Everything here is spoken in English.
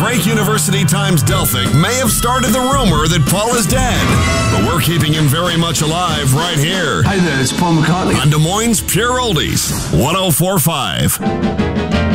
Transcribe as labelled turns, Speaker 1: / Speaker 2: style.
Speaker 1: Drake University Times Delphic may have started the rumor that Paul is dead, but we're keeping him very much alive right here.
Speaker 2: Hi there, it's Paul McCartney.
Speaker 1: On Des Moines Pure Oldies, 104.5.